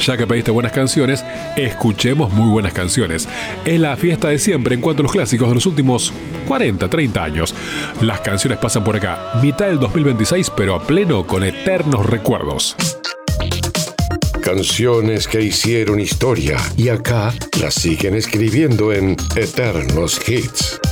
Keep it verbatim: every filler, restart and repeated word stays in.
Ya que pediste buenas canciones, escuchemos muy buenas canciones. Es la fiesta de siempre en cuanto a los clásicos de los últimos cuarenta, treinta años. Las canciones pasan por acá, mitad del dos mil veintiséis, pero a pleno con eternos recuerdos. Canciones que hicieron historia y acá las siguen escribiendo en Eternos Hits.